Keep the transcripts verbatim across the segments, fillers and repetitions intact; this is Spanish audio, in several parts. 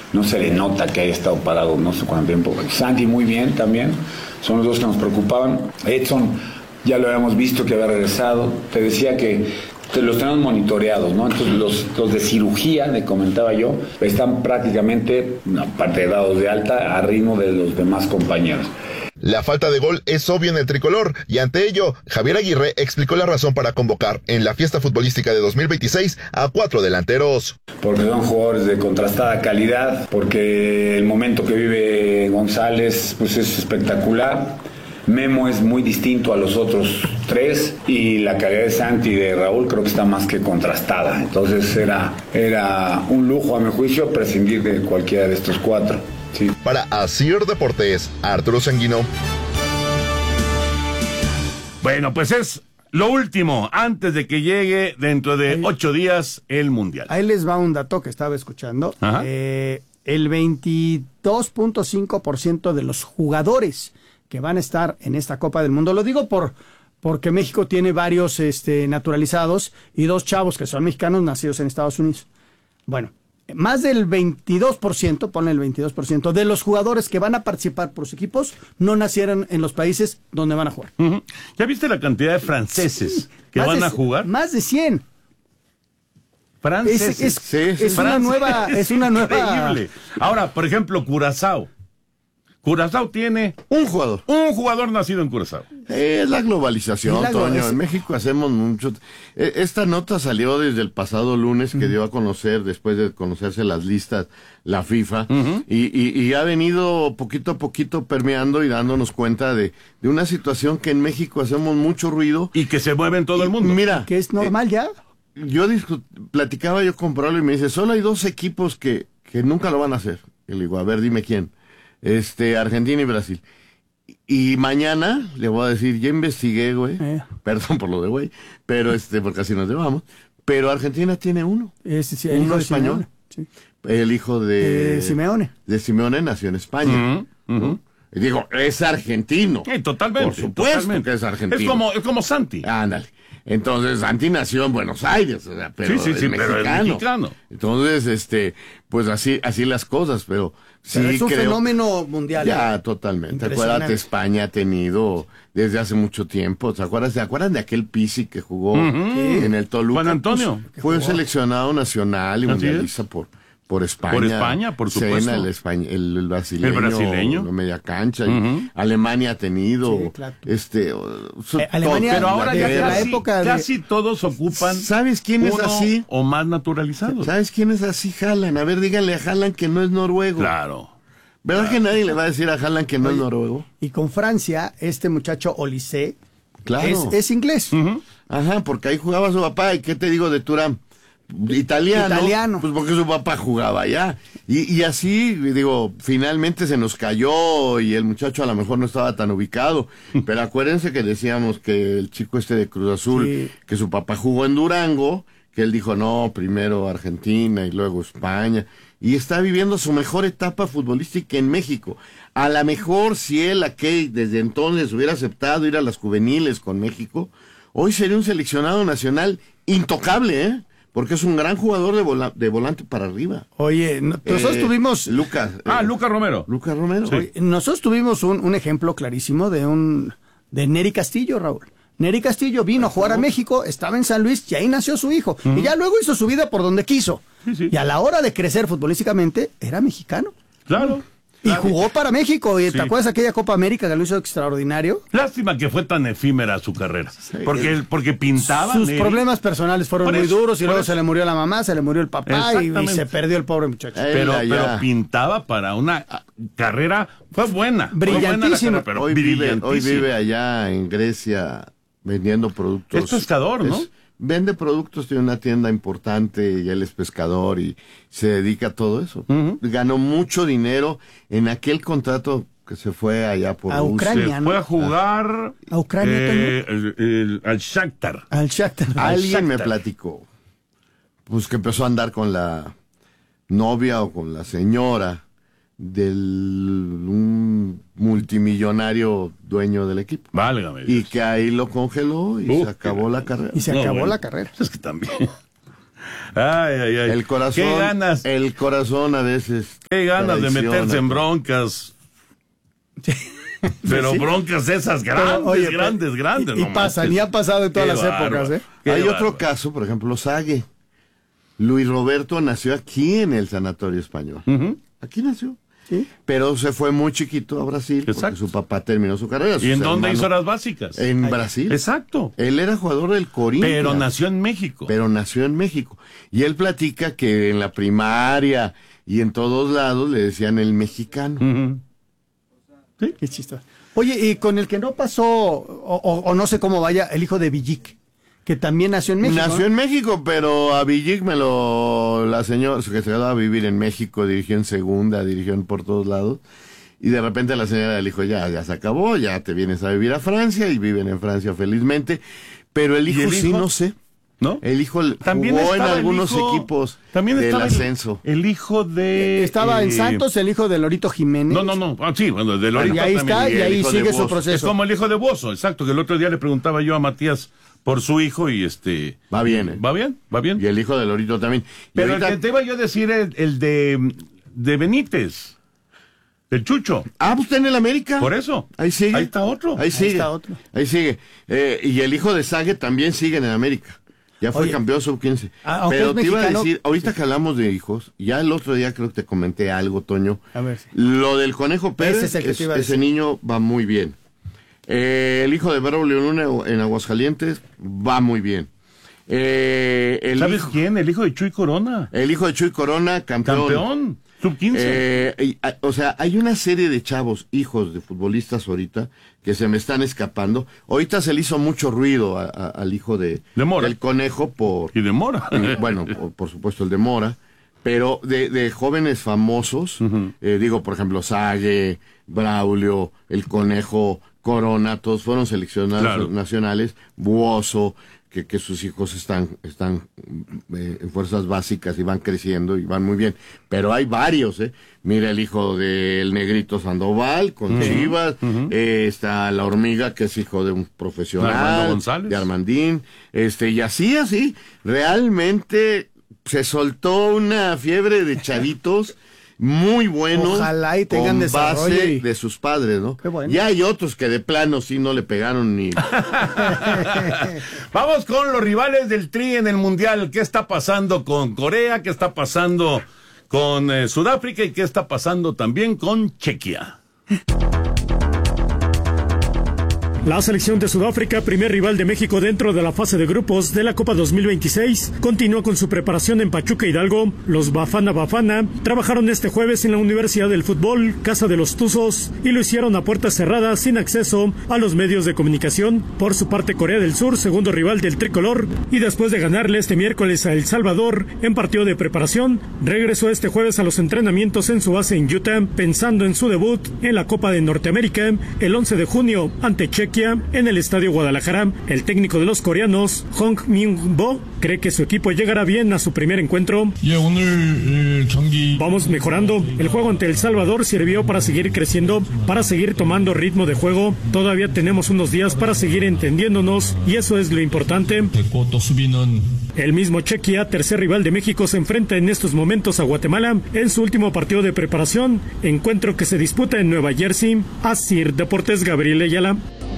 no se le nota que haya estado parado no sé cuánto tiempo. Santi muy bien también, son los dos que nos preocupaban. Edson ya lo habíamos visto que había regresado, te decía que te los tenemos monitoreados, ¿no? Entonces los, los de cirugía, le comentaba yo, están prácticamente, aparte de dados de alta, a ritmo de los demás compañeros. La falta de gol es obvia en el tricolor y ante ello, Javier Aguirre explicó la razón para convocar en la fiesta futbolística de dos mil veintiséis a cuatro delanteros. Porque son jugadores de contrastada calidad, porque el momento que vive González pues es espectacular. Memo es muy distinto a los otros tres y la calidad de Santi y de Raúl creo que está más que contrastada. Entonces era, era un lujo a mi juicio prescindir de cualquiera de estos cuatro. Sí. Para Asir Deportes, Arturo Sanguino. Bueno, pues es lo último antes de que llegue dentro de ocho días el Mundial. Ahí les va un dato que estaba escuchando. Eh, el veintidós punto cinco por ciento de los jugadores que van a estar en esta Copa del Mundo, lo digo por porque México tiene varios este, naturalizados y dos chavos que son mexicanos nacidos en Estados Unidos. Bueno, más del veintidós por ciento, ponle el veintidós por ciento, de los jugadores que van a participar por sus equipos no nacieron en los países donde van a jugar. Uh-huh. ¿Ya viste la cantidad de franceses sí, que van de, a jugar? Más de cien. Franceses. Es, es, sí, sí. es una nueva... Es una nueva... Increíble. Ahora, por ejemplo, Curazao. Curazao tiene un jugador. Un jugador nacido en Curazao. Es la globalización, es la Toño. Globalización. En México hacemos mucho. Esta nota salió desde el pasado lunes que uh-huh. dio a conocer, después de conocerse las listas, la FIFA, uh-huh. y, y, y ha venido poquito a poquito permeando y dándonos cuenta de, de una situación que en México hacemos mucho ruido. Y que se mueve en todo el mundo. Mira. Que es normal eh, ya. Yo discut- platicaba yo con Pablo y me dice, solo hay dos equipos que, que nunca lo van a hacer. Y le digo, a ver, dime quién. Este, Argentina y Brasil. Y mañana le voy a decir, ya investigué, güey. Eh. Perdón por lo de güey, pero este, porque así nos llevamos. Pero Argentina tiene uno. Ese, sí, el uno hijo español. De sí. El hijo de, eh, Simeone. De Simeone nació en España. Uh-huh, uh-huh. ¿no? Y digo, es argentino. Sí, totalmente. Por supuesto totalmente. que es argentino. Es como, es como Santi. Ándale. Entonces, Santi nació en Buenos Aires, o sea, pero, sí, sí, sí, es pero es mexicano. Entonces, este, pues así, así las cosas, pero sí pero es un creo, fenómeno mundial. Ya, ¿eh? Totalmente. Acuérdate, España ha tenido desde hace mucho tiempo, ¿se acuerdan? ¿Se acuerdan de aquel Pizzi que jugó uh-huh. en el Toluca? Juan Antonio. Pues, fue un seleccionado nacional y así mundialista es. por por España. Por España, por supuesto. Sena, el, España, el, el brasileño. El brasileño. La media cancha. Uh-huh. Alemania ha tenido. Sí, claro. este, so, eh, Alemania, pero ahora ya de casi, la época de... casi todos ocupan. ¿Sabes quién es así? O más naturalizados. ¿Sabes quién es así? Haaland. A ver, díganle a Haaland que no es noruego. Claro. ¿Verdad claro. que nadie le va a decir a Haaland que no Oye, es noruego? Y con Francia, este muchacho Olise claro. es, es inglés. Uh-huh. Ajá, porque ahí jugaba su papá. ¿Y qué te digo de Thuram? Italiano, Italiano, pues porque su papá jugaba allá. Y, y así, digo, finalmente se nos cayó y el muchacho a lo mejor no estaba tan ubicado. Pero acuérdense que decíamos que el chico este de Cruz Azul, sí. que su papá jugó en Durango, que él dijo, no, primero Argentina y luego España. Y está viviendo su mejor etapa futbolística en México. A lo mejor si él, aquel, desde entonces hubiera aceptado ir a las juveniles con México, hoy sería un seleccionado nacional intocable, ¿eh? Porque es un gran jugador de, vola, de volante para arriba. Oye, no, nosotros eh, tuvimos... Lucas. Ah, eh, Lucas Romero. Lucas Romero. Sí. Oye, nosotros tuvimos un, un ejemplo clarísimo de un de Nery Castillo, Raúl. Nery Castillo vino a jugar a México, estaba en San Luis y ahí nació su hijo. Uh-huh. Y ya luego hizo su vida por donde quiso. Sí, sí. Y a la hora de crecer futbolísticamente, era mexicano. Claro. Y jugó para México. ¿Y sí. te acuerdas de aquella Copa América que lo hizo extraordinario? Lástima que fue tan efímera su carrera. Sí. Porque, porque pintaba. Sus Neri. problemas personales fueron por muy eso, duros y luego eso. se le murió la mamá, se le murió el papá y, y se perdió el pobre muchacho. Pero, pero pintaba para una carrera. Fue buena. Brillantísima. Pero hoy, vive, hoy vive allá en Grecia vendiendo productos. Es pescador, ¿no? Es, vende productos, tiene una tienda importante y él es pescador y se dedica a todo eso. Uh-huh. Ganó mucho dinero en aquel contrato que se fue allá por a Ucrania, se ¿no? fue a jugar a Ucrania eh, el, el, al Shakhtar. Al Shakhtar. Alguien Shakhtar. me platicó, pues que empezó a andar con la novia o con la señora del un multimillonario dueño del equipo. Válgame Dios. Y que ahí lo congeló y uh, se acabó la carrera. Y se no, acabó bueno, la carrera. Es que también. Ay, ay, ay. El corazón. ¿Qué ganas? El corazón a veces. Qué ganas de traiciona. meterse en broncas. Pero Sí. broncas esas grandes, Pero, oye, grandes, pero- grandes. Y, y no pasan, manches. y ha pasado en todas Qué las bárbaro. épocas, ¿eh? Qué Hay bárbaro. otro caso, por ejemplo, Sague. Luis Roberto nació aquí en el Sanatorio Español. Ujú. Aquí nació. Sí. Pero se fue muy chiquito a Brasil porque Exacto. su papá terminó su carrera. ¿Y sus en dónde hermanos- hizo las básicas? En Brasil. Exacto. Él era jugador del Corinthians. Pero nació en México. Pero nació en México. Y él platica que en la primaria y en todos lados le decían el mexicano. Ujú. Qué chistoso. Oye, y con el que no pasó, o, o- o no sé cómo vaya, el hijo de Villic, que también nació en México. Nació ¿no? en México, pero a Villic me lo... La señora que se quedó a vivir en México, dirigió en segunda, dirigió en por todos lados. Y de repente la señora le dijo, ya, ya se acabó, ya te vienes a vivir a Francia, y viven en Francia felizmente. Pero el hijo, el sí, hijo? no sé. ¿No? El hijo También jugó en estaba el algunos hijo- equipos también del estaba el- ascenso. El, hijo de... Estaba en eh, Santos el hijo de Lorito Jiménez. No, no, no. Ah, sí, bueno, de Lorito Y ahí también. está, y el ahí hijo de sigue su Bozo. proceso. Es como el hijo de Bozo, exacto, que el otro día le preguntaba yo a Matías por su hijo y este... Va bien, ¿eh? Va bien, va bien. Y el hijo de Lorito también. Y Pero ahorita- el que te iba yo a decir, el, el de, de Benítez, el Chucho. Ah, pues está en el América. Por eso. Ahí sigue. Ahí está otro. Ahí sigue. está otro. Ahí sigue. Eh, y el hijo de Sague también sigue en el América. Ya fue Oye. campeón sub quince. Ah, aunque Pero es te iba a mexicano- decir, ahorita que hablamos de hijos, ya el otro día creo que te comenté algo, Toño. A ver, sí. Lo del Conejo Pérez, Ese es el que es- te iba a ese decir. niño va muy bien. Eh, el hijo de Braulio Luna en Aguascalientes va muy bien. Eh, el, ¿Sabes hijo, quién? El hijo de Chuy Corona. el hijo de Chuy Corona, campeón. Campeón. Sub quince. Eh, y, a- o sea, hay una serie de chavos, hijos de futbolistas ahorita, que se me están escapando. Ahorita se le hizo mucho ruido a- a- al hijo de, De Mora. del Conejo por, y de Mora. eh, bueno, por, por supuesto el de Mora, pero de, de jóvenes famosos, eh, digo, por ejemplo, Sague, Braulio, el Conejo, Corona, todos fueron seleccionados Claro. nacionales, Buoso, que, que sus hijos están, están eh, en fuerzas básicas y van creciendo y van muy bien. Pero hay varios, ¿eh? Mira el hijo del Negrito Sandoval con Chivas, eh, está la Hormiga, que es hijo de un profesional, Armando González. de Armandín, este, y así, así, realmente se soltó una fiebre de chavitos muy buenos. Ojalá y tengan con desarrollo base y- de sus padres, ¿no? Qué bueno. Ya hay otros que de plano sí no le pegaron ni... Vamos con los rivales del Tri en el Mundial. ¿Qué está pasando con Corea? ¿Qué está pasando con eh, Sudáfrica? ¿Y qué está pasando también con Chequia? La selección de Sudáfrica, primer rival de México dentro de la fase de grupos de la Copa dos mil veintiséis, continúa con su preparación en Pachuca Hidalgo. Los Bafana Bafana trabajaron este jueves en la Universidad del Fútbol, Casa de los Tuzos, y lo hicieron a puertas cerradas sin acceso a los medios de comunicación. Por su parte, Corea del Sur, segundo rival del tricolor, y después de ganarle este miércoles a El Salvador en partido de preparación, regresó este jueves a los entrenamientos en su base en Utah, pensando en su debut en la Copa de Norteamérica el once de junio ante Chequia en el Estadio Guadalajara. El técnico de los coreanos, Hong Min-bo, cree que su equipo llegará bien a su primer encuentro. Vamos mejorando. El juego ante El Salvador sirvió para seguir creciendo, para seguir tomando ritmo de juego. Todavía tenemos unos días para seguir entendiéndonos y eso es lo importante. El mismo Chequia, tercer rival de México, se enfrenta en estos momentos a Guatemala en su último partido de preparación, encuentro que se disputa en Nueva Jersey. Asir Deportes, Gabriel Ayala.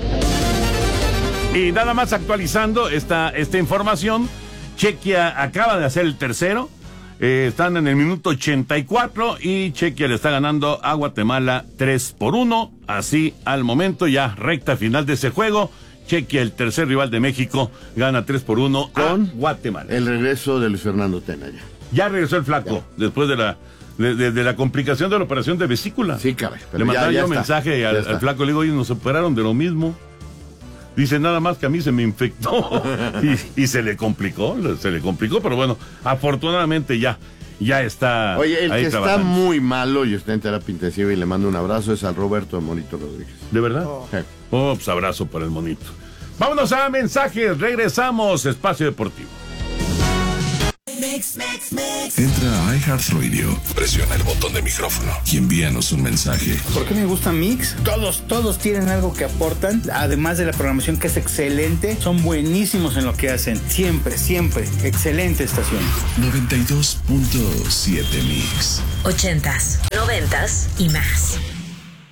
Y nada más actualizando esta, esta información, Chequia acaba de hacer el tercero, eh, están en el minuto ochenta y cuatro y Chequia le está ganando a Guatemala tres por uno, así al momento ya recta final de ese juego, Chequia, el tercer rival de México, gana tres por uno con Guatemala. El regreso de Luis Fernando Tena ya. Ya regresó el flaco, ya. después de la de, de, de la complicación de la operación de vesícula. Sí, cabe. Le mandaron yo un está, mensaje al, al flaco, le digo, oye, nos operaron de lo mismo. Dice, nada más que a mí se me infectó y, y se le complicó, se le complicó, pero bueno, afortunadamente ya, ya está. Oye, el ahí que trabajando. está muy malo y está en terapia intensiva y le mando un abrazo es al Roberto de Monito Rodríguez. ¿De verdad? Oh, oh pues abrazo para el monito. Vámonos a mensajes, regresamos, Espacio Deportivo. Mix, mix, mix. Entra a iHeartRadio, presiona el botón de micrófono y envíanos un mensaje. ¿Por qué me gusta Mix? Todos, todos tienen algo que aportan, además de la programación que es excelente, son buenísimos en lo que hacen. Siempre, siempre, excelente estación. noventa y dos punto siete Mix. Ochentas, noventas y más.